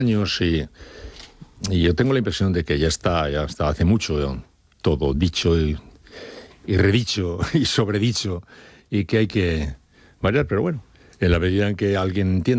años y yo tengo la impresión de que ya está hace mucho todo dicho y redicho y sobredicho y que hay que variar, pero bueno, en la medida en que alguien entienda